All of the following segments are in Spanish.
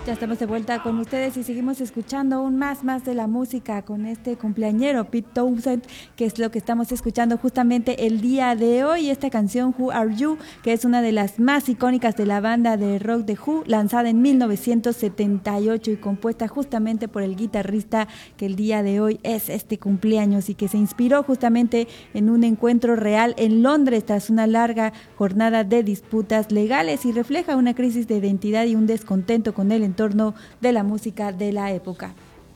Ya estamos de vuelta con ustedes y seguimos escuchando aún más de la música con este cumpleañero Pete Townshend, que es lo que estamos escuchando justamente el día de hoy. Esta canción Who Are You, que es una de las más icónicas de la banda de rock de Who, lanzada en 1978 y compuesta justamente por el guitarrista que el día de hoy es este cumpleaños y que se inspiró justamente en un encuentro real en Londres tras una larga jornada de disputas legales y refleja una crisis de identidad y un descontento con el entorno de la música de la época.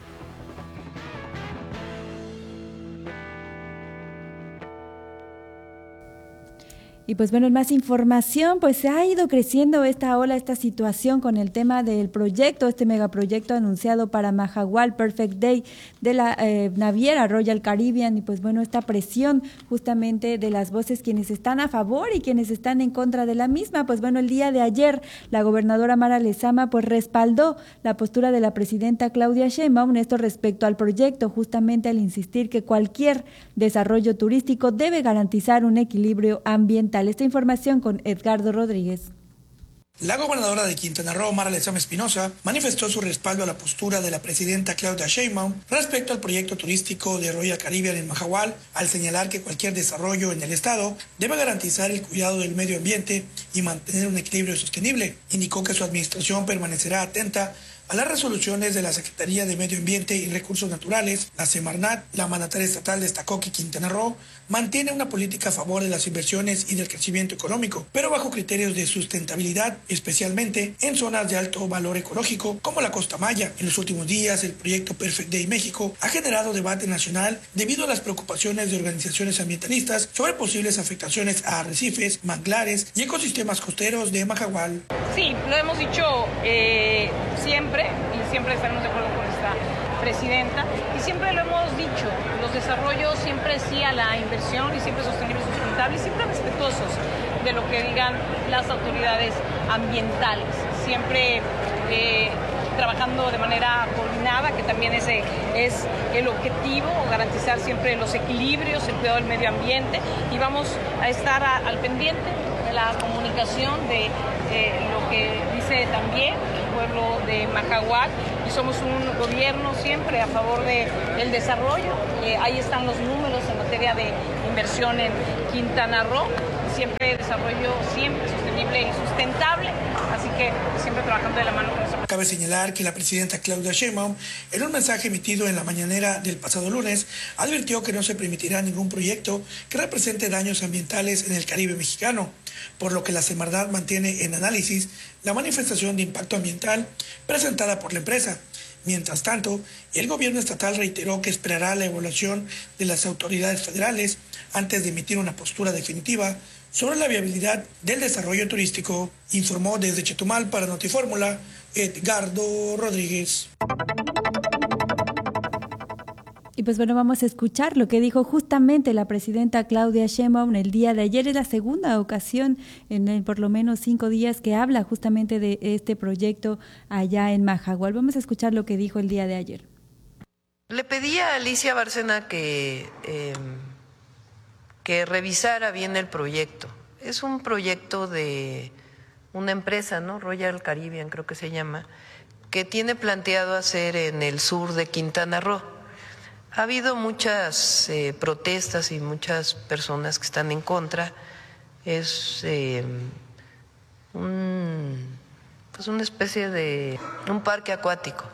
Y pues bueno, en más información, pues se ha ido creciendo esta ola, esta situación con el tema del proyecto, este megaproyecto anunciado para Mahahual Perfect Day de la naviera Royal Caribbean, y pues bueno, esta presión justamente de las voces quienes están a favor y quienes están en contra de la misma. Pues bueno, el día de ayer la gobernadora Mara Lezama pues respaldó la postura de la presidenta Claudia Sheinbaum, esto respecto al proyecto, justamente al insistir que cualquier desarrollo turístico debe garantizar un equilibrio ambiental. Esta información con Edgardo Rodríguez. La gobernadora de Quintana Roo, Mara Lezama Espinosa, manifestó su respaldo a la postura de la presidenta Claudia Sheinbaum respecto al proyecto turístico de Royal Caribbean en Mahahual, al señalar que cualquier desarrollo en el estado debe garantizar el cuidado del medio ambiente y mantener un equilibrio sostenible. Indicó que su administración permanecerá atenta a las resoluciones de la Secretaría de Medio Ambiente y Recursos Naturales, la Semarnat. La mandataria estatal destacó que Quintana Roo mantiene una política a favor de las inversiones y del crecimiento económico, pero bajo criterios de sustentabilidad, especialmente en zonas de alto valor ecológico como la Costa Maya. En los últimos días, el proyecto Perfect Day México ha generado debate nacional debido a las preocupaciones de organizaciones ambientalistas sobre posibles afectaciones a arrecifes, manglares y ecosistemas costeros de Mahahual. Sí, lo hemos dicho siempre y siempre estaremos de acuerdo con esta presidenta y siempre lo hemos dicho, los desarrollos siempre sí a la inversión y siempre sostenibles, sustentables, siempre respetuosos de lo que digan las autoridades ambientales, siempre trabajando de manera coordinada, que también ese es el objetivo, garantizar siempre los equilibrios, el cuidado del medio ambiente, y vamos a estar al pendiente de la comunicación de lo que dice también el pueblo de Mahahual, y somos un gobierno siempre a favor del desarrollo. Ahí están los números en materia de inversión en Quintana Roo, siempre desarrollo siempre sostenible y sustentable, así que siempre trabajando de la mano con eso. Cabe señalar que la presidenta Claudia Sheinbaum, en un mensaje emitido en la mañanera del pasado lunes, advirtió que no se permitirá ningún proyecto que represente daños ambientales en el Caribe mexicano, por lo que la Semarnat mantiene en análisis la manifestación de impacto ambiental presentada por la empresa. Mientras tanto, el gobierno estatal reiteró que esperará la evaluación de las autoridades federales antes de emitir una postura definitiva sobre la viabilidad del desarrollo turístico. Informó desde Chetumal para Notifórmula, Edgardo Rodríguez. Y pues bueno, vamos a escuchar lo que dijo justamente la presidenta Claudia Sheinbaum el día de ayer. Es la segunda ocasión en por lo menos 5 días que habla justamente de este proyecto allá en Mahahual. Vamos a escuchar lo que dijo el día de ayer. Le pedí a Alicia Bárcena que revisara bien el proyecto. Es un proyecto de una empresa, ¿no? Royal Caribbean creo que se llama, que tiene planteado hacer en el sur de Quintana Roo. Ha habido muchas protestas y muchas personas que están en contra. Es una especie de un parque acuático.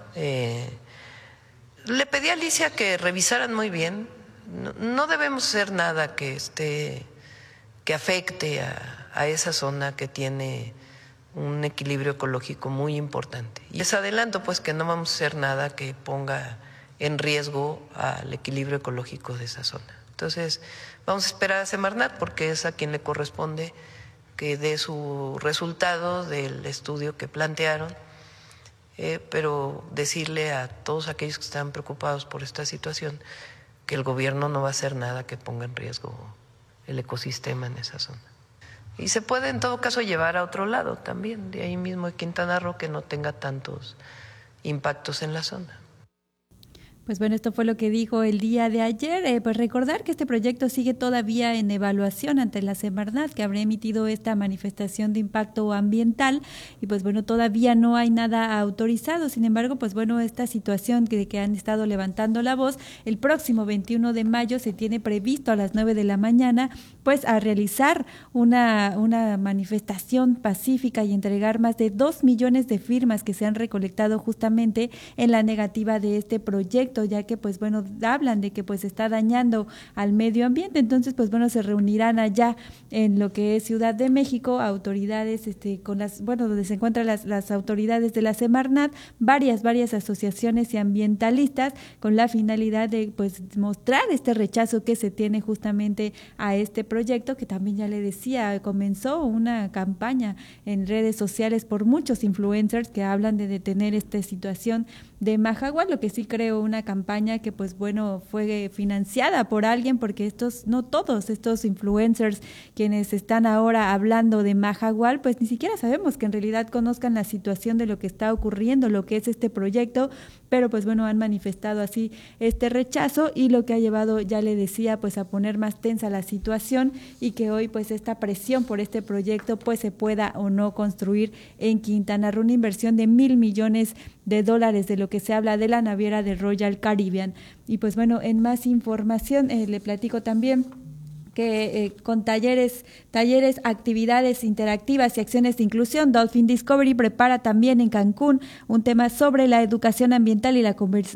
Le pedí a Alicia que revisaran muy bien. No debemos hacer nada que afecte a esa zona que tiene un equilibrio ecológico muy importante. Y les adelanto pues que no vamos a hacer nada que ponga en riesgo al equilibrio ecológico de esa zona. Entonces, vamos a esperar a Semarnat porque es a quien le corresponde que dé su resultado del estudio que plantearon, pero decirle a todos aquellos que están preocupados por esta situación que el gobierno no va a hacer nada que ponga en riesgo el ecosistema en esa zona. Y se puede en todo caso llevar a otro lado también, de ahí mismo de Quintana Roo, que no tenga tantos impactos en la zona. Pues bueno, esto fue lo que dijo el día de ayer. Pues recordar que este proyecto sigue todavía en evaluación ante la Semarnat, que habrá emitido esta manifestación de impacto ambiental, y pues bueno, todavía no hay nada autorizado. Sin embargo, pues bueno, esta situación que han estado levantando la voz, el próximo 21 de mayo se tiene previsto a las 9 de la mañana, pues a realizar una manifestación pacífica y entregar más de 2 millones de firmas que se han recolectado justamente en la negativa de este proyecto, ya que pues bueno, hablan de que pues está dañando al medio ambiente. Entonces pues bueno, se reunirán allá en lo que es Ciudad de México, autoridades donde se encuentran las autoridades de la Semarnat, varias asociaciones y ambientalistas, con la finalidad de pues mostrar este rechazo que se tiene justamente a este proyecto, que también ya le decía, comenzó una campaña en redes sociales por muchos influencers que hablan de detener esta situación de Mahahual, lo que sí creo una campaña que pues bueno, fue financiada por alguien, porque no todos estos influencers quienes están ahora hablando de Mahahual, pues ni siquiera sabemos que en realidad conozcan la situación de lo que está ocurriendo, lo que es este proyecto, pero pues bueno, han manifestado así este rechazo, y lo que ha llevado, ya le decía, pues a poner más tensa la situación, y que hoy pues esta presión por este proyecto pues se pueda o no construir en Quintana Roo, una inversión de $1,000 millones de lo que se habla de la naviera de Royal Caribbean. Y pues bueno, en más información le platico también que con talleres, actividades interactivas y acciones de inclusión, Dolphin Discovery prepara también en Cancún un tema sobre la educación ambiental y la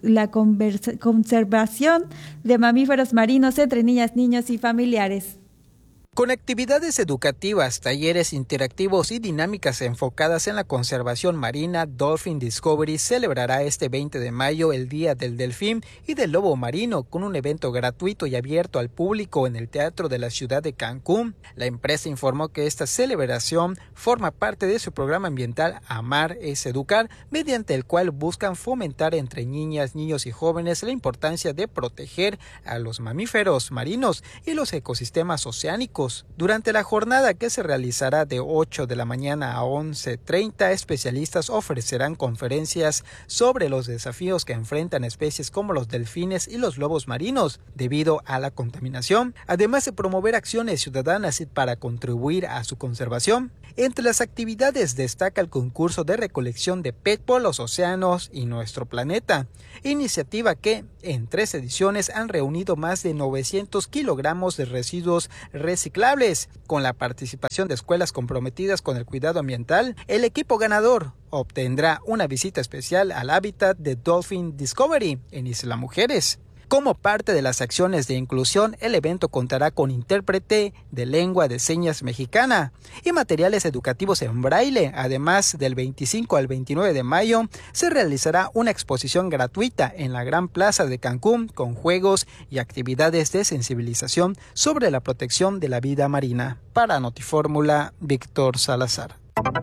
conservación de mamíferos marinos entre niñas, niños y familiares. Con actividades educativas, talleres interactivos y dinámicas enfocadas en la conservación marina, Dolphin Discovery celebrará este 20 de mayo el Día del Delfín y del Lobo Marino con un evento gratuito y abierto al público en el Teatro de la Ciudad de Cancún. La empresa informó que esta celebración forma parte de su programa ambiental Amar es Educar, mediante el cual buscan fomentar entre niñas, niños y jóvenes la importancia de proteger a los mamíferos marinos y los ecosistemas oceánicos. Durante la jornada, que se realizará de 8 de la mañana a 11:30, especialistas ofrecerán conferencias sobre los desafíos que enfrentan especies como los delfines y los lobos marinos debido a la contaminación, además de promover acciones ciudadanas para contribuir a su conservación. Entre las actividades destaca el concurso de recolección de PET por los océanos y nuestro planeta, iniciativa que en 3 ediciones han reunido más de 900 kilogramos de residuos reciclables. Con la participación de escuelas comprometidas con el cuidado ambiental, el equipo ganador obtendrá una visita especial al hábitat de Dolphin Discovery en Isla Mujeres. Como parte de las acciones de inclusión, el evento contará con intérprete de lengua de señas mexicana y materiales educativos en braille. Además, del 25 al 29 de mayo se realizará una exposición gratuita en la Gran Plaza de Cancún con juegos y actividades de sensibilización sobre la protección de la vida marina. Para Notifórmula, Víctor Salazar.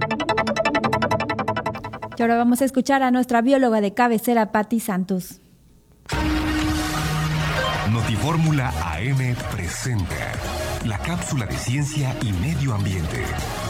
Y ahora vamos a escuchar a nuestra bióloga de cabecera, Patti Santos. Notifórmula AM presenta la cápsula de ciencia y medio ambiente.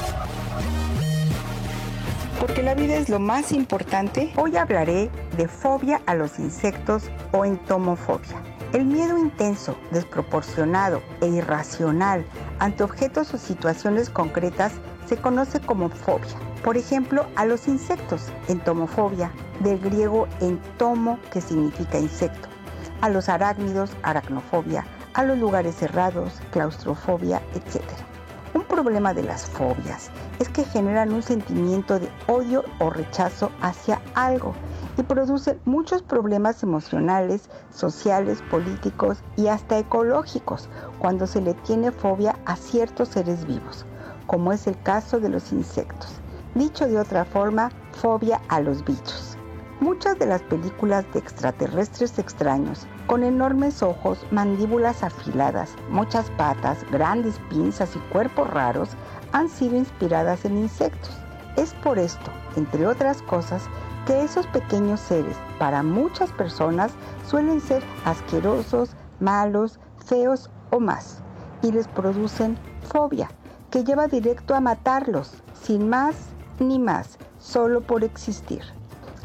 Porque la vida es lo más importante, hoy hablaré de fobia a los insectos o entomofobia. El miedo intenso, desproporcionado e irracional ante objetos o situaciones concretas se conoce como fobia. Por ejemplo, a los insectos, entomofobia, del griego entomo, que significa insecto. A los arácnidos, aracnofobia, a los lugares cerrados, claustrofobia, etc. Un problema de las fobias es que generan un sentimiento de odio o rechazo hacia algo y producen muchos problemas emocionales, sociales, políticos y hasta ecológicos cuando se le tiene fobia a ciertos seres vivos, como es el caso de los insectos. Dicho de otra forma, fobia a los bichos. Muchas de las películas de extraterrestres extraños, con enormes ojos, mandíbulas afiladas, muchas patas, grandes pinzas y cuerpos raros, han sido inspiradas en insectos. Es por esto, entre otras cosas, que esos pequeños seres, para muchas personas, suelen ser asquerosos, malos, feos o más, y les producen fobia, que lleva directo a matarlos, sin más ni más, solo por existir.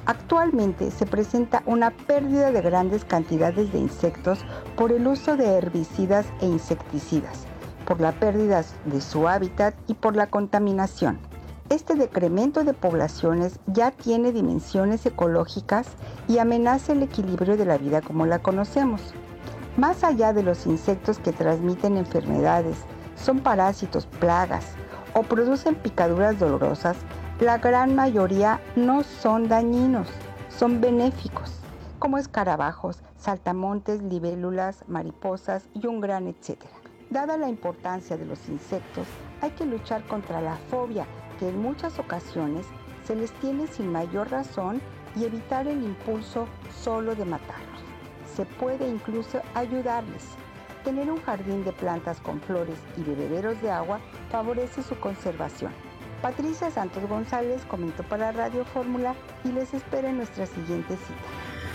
Actualmente se presenta una pérdida de grandes cantidades de insectos por el uso de herbicidas e insecticidas, por la pérdida de su hábitat y por la contaminación. Este decremento de poblaciones ya tiene dimensiones ecológicas y amenaza el equilibrio de la vida como la conocemos. Más allá de los insectos que transmiten enfermedades, son parásitos, plagas o producen picaduras dolorosas, la gran mayoría no son dañinos, son benéficos, como escarabajos, saltamontes, libélulas, mariposas y un gran etcétera. Dada la importancia de los insectos, hay que luchar contra la fobia que en muchas ocasiones se les tiene sin mayor razón y evitar el impulso solo de matarlos. Se puede incluso ayudarles. Tener un jardín de plantas con flores y bebederos de agua favorece su conservación. Patricia Santos González comentó para Radio Fórmula y les espera en nuestra siguiente cita.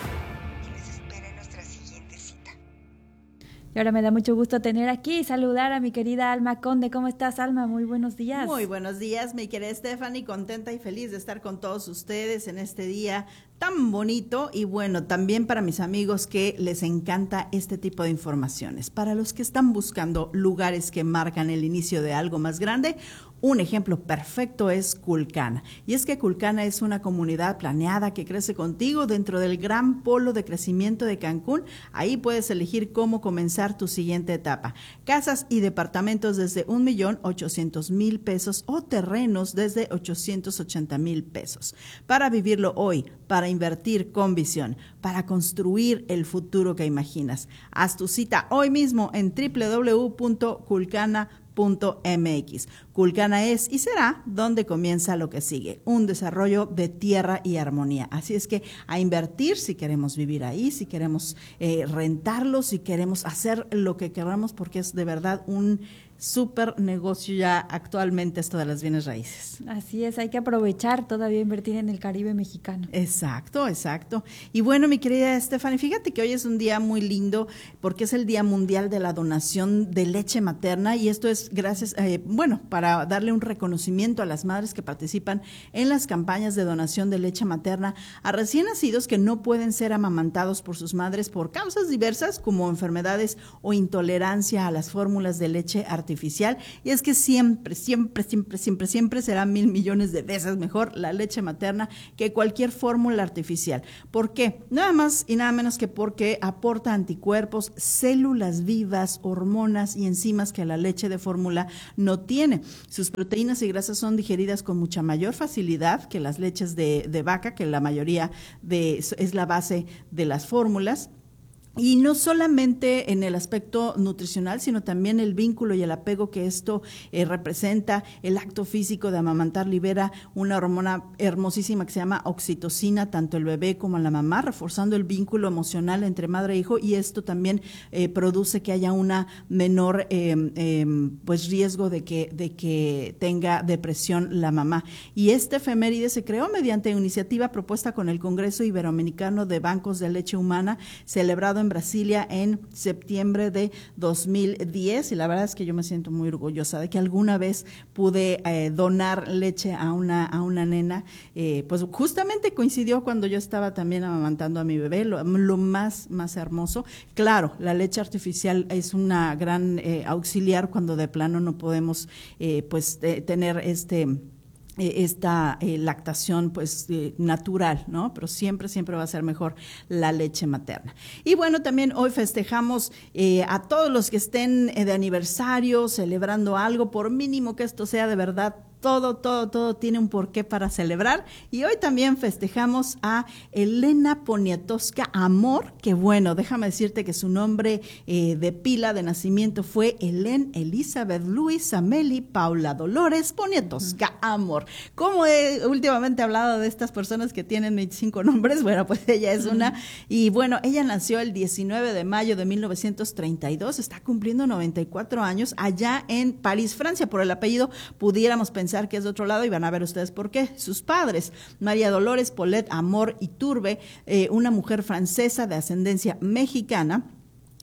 Y ahora me da mucho gusto tener aquí y saludar a mi querida Alma Conde. ¿Cómo estás, Alma? Muy buenos días. Muy buenos días, mi querida Stephanie, contenta y feliz de estar con todos ustedes en este día tan bonito y bueno, también para mis amigos que les encanta este tipo de informaciones. Para los que están buscando lugares que marcan el inicio de algo más grande, un ejemplo perfecto es Culcana. Y es que Culcana es una comunidad planeada que crece contigo dentro del gran polo de crecimiento de Cancún. Ahí puedes elegir cómo comenzar tu siguiente etapa. Casas y departamentos desde 1,800,000 pesos o terrenos desde 880,000 pesos. Para vivirlo hoy, para invertir con visión, para construir el futuro que imaginas. Haz tu cita hoy mismo en www.culcana.mx. Culcana es y será donde comienza lo que sigue, un desarrollo de tierra y armonía. Así es que a invertir si queremos vivir ahí, si queremos rentarlo, si queremos hacer lo que queramos, porque es de verdad un súper negocio ya actualmente esto de las bienes raíces. Así es, hay que aprovechar todavía invertir en el Caribe mexicano. Exacto, exacto. Y bueno, mi querida Stephanie, fíjate que hoy es un día muy lindo porque es el Día Mundial de la Donación de Leche Materna y esto es gracias, para darle un reconocimiento a las madres que participan en las campañas de donación de leche materna a recién nacidos que no pueden ser amamantados por sus madres por causas diversas como enfermedades o intolerancia a las fórmulas de leche artificial. Y es que siempre será 1,000 millones de veces mejor la leche materna que cualquier fórmula artificial. ¿Por qué? Nada más y nada menos que porque aporta anticuerpos, células vivas, hormonas y enzimas que la leche de fórmula no tiene. Sus proteínas y grasas son digeridas con mucha mayor facilidad que las leches de vaca, que la mayoría es la base de las fórmulas. Y no solamente en el aspecto nutricional, sino también el vínculo y el apego que esto representa. El acto físico de amamantar libera una hormona hermosísima que se llama oxitocina, tanto el bebé como la mamá, reforzando el vínculo emocional entre madre e hijo, y esto también produce que haya una menor riesgo de que tenga depresión la mamá. Y este efeméride se creó mediante iniciativa propuesta con el Congreso Iberoamericano de Bancos de Leche Humana, celebrado en Brasilia en septiembre de 2010, y la verdad es que yo me siento muy orgullosa de que alguna vez pude donar leche a una nena, pues justamente coincidió cuando yo estaba también amamantando a mi bebé, lo más hermoso. Claro, la leche artificial es una gran auxiliar cuando de plano no podemos tener esta lactación natural, ¿no? Pero siempre va a ser mejor la leche materna. Y bueno, también hoy festejamos a todos los que estén de aniversario, celebrando algo, por mínimo que esto sea de verdad. Todo tiene un porqué para celebrar. Y hoy también festejamos a Elena Poniatowska Amor, que bueno, déjame decirte que su nombre de pila de nacimiento fue Helen Elizabeth Luis Amelie Paula Dolores Poniatowska Amor. Como he últimamente hablado de estas personas que tienen 25 nombres, bueno, pues ella es una. Y bueno, ella nació el 19 de mayo de 1932, está cumpliendo 94 años allá en París, Francia. Por el apellido pudiéramos pensar que es de otro lado y van a ver ustedes por qué. Sus padres, María Dolores Paulette Amor Iturbe, una mujer francesa de ascendencia mexicana,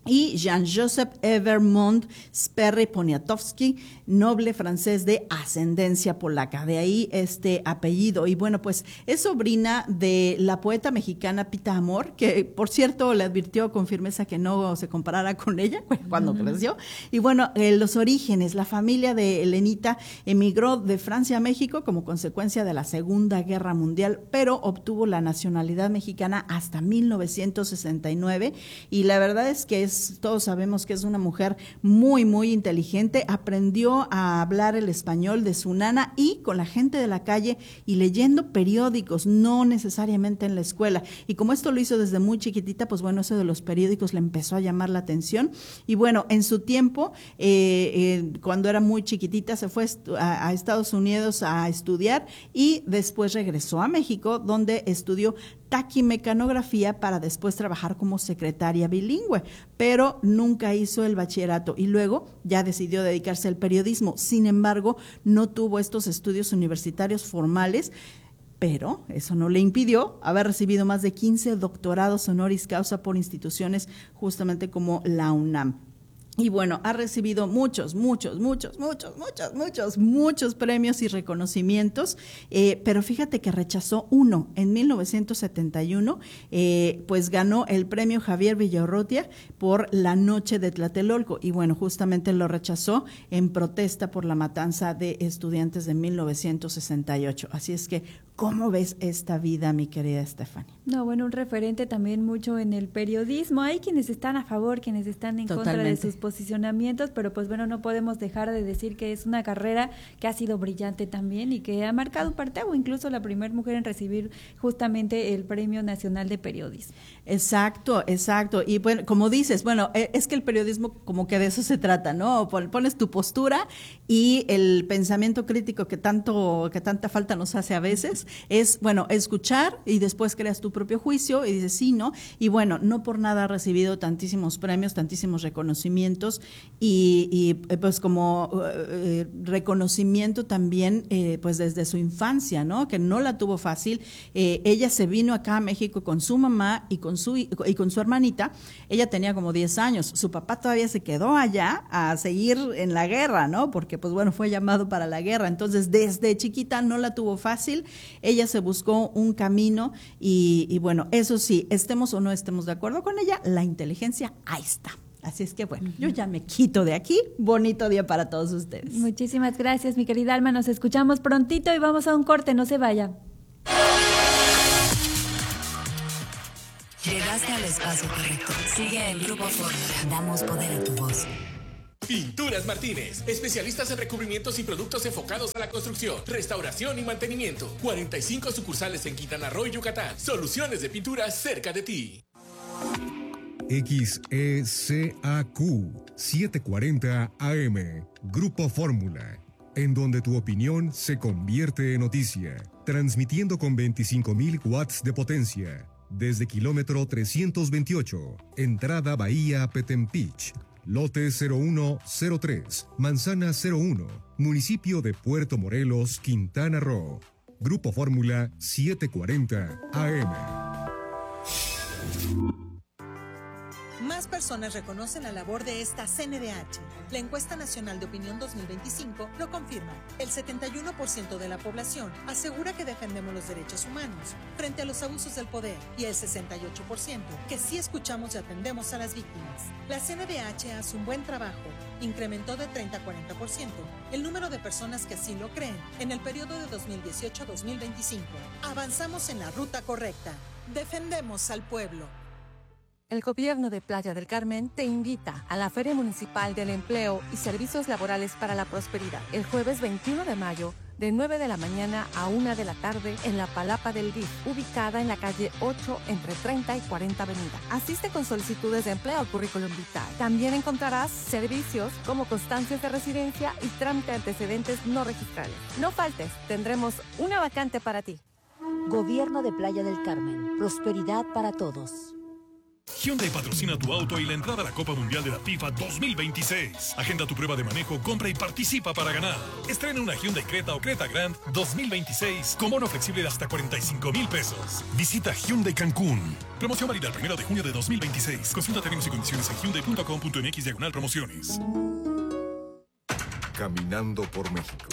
y Jean-Joseph Evermond Sperry Poniatowski, noble francés de ascendencia polaca, de ahí este apellido. Y bueno, pues es sobrina de la poeta mexicana Pita Amor, que por cierto le advirtió con firmeza que no se comparara con ella cuando creció. Y bueno, los orígenes, la familia de Elenita emigró de Francia a México como consecuencia de la Segunda Guerra Mundial, pero obtuvo la nacionalidad mexicana hasta 1969, y la verdad es que todos sabemos que es una mujer muy, muy inteligente. Aprendió a hablar el español de su nana y con la gente de la calle y leyendo periódicos, no necesariamente en la escuela. Y como esto lo hizo desde muy chiquitita, pues bueno, eso de los periódicos le empezó a llamar la atención. Y bueno, en su tiempo, cuando era muy chiquitita, se fue a Estados Unidos a estudiar y después regresó a México, donde estudió taquimecanografía para después trabajar como secretaria bilingüe, pero nunca hizo el bachillerato y luego ya decidió dedicarse al periodismo. Sin embargo, no tuvo estos estudios universitarios formales, pero eso no le impidió haber recibido más de 15 doctorados honoris causa por instituciones justamente como la UNAM. Y bueno, ha recibido muchos premios y reconocimientos, pero fíjate que rechazó uno. En 1971, pues ganó el premio Javier Villaurrutia por La Noche de Tlatelolco. Y bueno, justamente lo rechazó en protesta por la matanza de estudiantes de 1968. Así es que, ¿cómo ves esta vida, mi querida Stephanie? No, bueno, un referente también mucho en el periodismo. Hay quienes están a favor, quienes están en contra de sus posicionamientos, pero pues bueno, no podemos dejar de decir que es una carrera que ha sido brillante también y que ha marcado un parteaguas, incluso la primera mujer en recibir justamente el Premio Nacional de Periodismo. Exacto. Y bueno, como dices, bueno, es que el periodismo como que de eso se trata, ¿no? Pones tu postura y el pensamiento crítico que tanta falta nos hace a veces es, bueno, escuchar y después creas tu propio juicio y dices sí, ¿no? Y bueno, no por nada ha recibido tantísimos premios, tantísimos reconocimientos y pues como reconocimiento también pues desde su infancia, ¿no? Que no la tuvo fácil. Ella se vino acá a México con su mamá y con su hermanita. Ella tenía como 10 años. Su papá todavía se quedó allá a seguir en la guerra, ¿no? Porque pues bueno, fue llamado para la guerra. Entonces desde chiquita no la tuvo fácil. Ella se buscó un camino y bueno, eso sí, estemos o no estemos de acuerdo con ella, la inteligencia ahí está. Así es que bueno, yo ya me quito de aquí. Bonito día para todos ustedes. Muchísimas gracias, mi querida Alma. Nos escuchamos prontito y vamos a un corte, no se vaya. Llegaste al espacio correcto. Sigue el Grupo Fórmula. Damos poder a tu voz. Pinturas Martínez, especialistas en recubrimientos y productos enfocados a la construcción, restauración y mantenimiento. 45 sucursales en Quintana Roo y Yucatán. Soluciones de pintura cerca de ti. XECAQ 740 AM, Grupo Fórmula, en donde tu opinión se convierte en noticia, transmitiendo con 25,000 watts de potencia, desde kilómetro 328, entrada Bahía Petempich, lote 0103, manzana 01, municipio de Puerto Morelos, Quintana Roo. Grupo Fórmula 740 AM. Más personas reconocen la labor de esta CNDH. La encuesta nacional de opinión 2025 lo confirma. El 71% de la población asegura que defendemos los derechos humanos frente a los abusos del poder y el 68% que sí escuchamos y atendemos a las víctimas. La CNDH hace un buen trabajo. Incrementó de 30 a 40% el número de personas que así lo creen en el periodo de 2018 a 2025. Avanzamos en la ruta correcta. Defendemos al pueblo. El Gobierno de Playa del Carmen te invita a la Feria Municipal del Empleo y Servicios Laborales para la Prosperidad, el jueves 21 de mayo, de 9 de la mañana a 1 de la tarde en la Palapa del DIF, ubicada en la calle 8 entre 30 y 40 Avenida. Asiste con solicitudes de empleo al currículum vital. También encontrarás servicios como constancias de residencia y trámite de antecedentes no registrales. No faltes, tendremos una vacante para ti. Gobierno de Playa del Carmen, prosperidad para todos. Hyundai patrocina tu auto y la entrada a la Copa Mundial de la FIFA 2026. Agenda tu prueba de manejo, compra y participa para ganar. Estrena una Hyundai Creta o Creta Grand 2026 con bono flexible de hasta 45,000 pesos. Visita Hyundai Cancún. Promoción válida el 1 de junio de 2026. Consulta términos y condiciones en hyundai.com.mx/promociones. Caminando por México.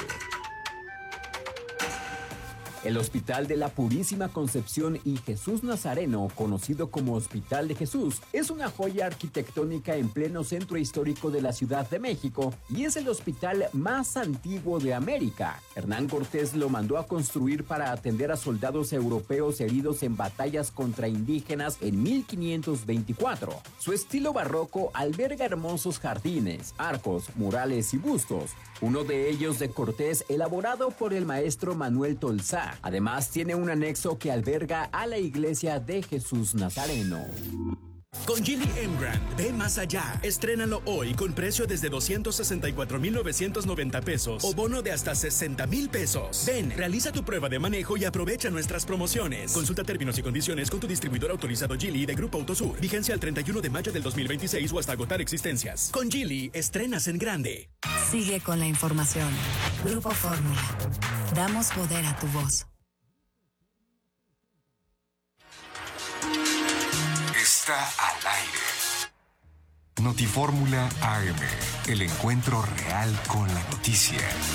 El Hospital de la Purísima Concepción y Jesús Nazareno, conocido como Hospital de Jesús, es una joya arquitectónica en pleno centro histórico de la Ciudad de México y es el hospital más antiguo de América. Hernán Cortés lo mandó a construir para atender a soldados europeos heridos en batallas contra indígenas en 1524. Su estilo barroco alberga hermosos jardines, arcos, murales y bustos, uno de ellos de Cortés elaborado por el maestro Manuel Tolsá. Además, tiene un anexo que alberga a la iglesia de Jesús Nazareno. Con Geely M-Grand, ve más allá. Estrénalo hoy con precio desde 264,990 pesos o bono de hasta 60,000 pesos. Ven, realiza tu prueba de manejo y aprovecha nuestras promociones. Consulta términos y condiciones con tu distribuidor autorizado Geely de Grupo Autosur. Vigencia al 31 de mayo del 2026 o hasta agotar existencias. Con Geely, estrenas en grande. Sigue con la información. Grupo Fórmula. Damos poder a tu voz. Está al aire. Notifórmula AM, el encuentro real con la noticia.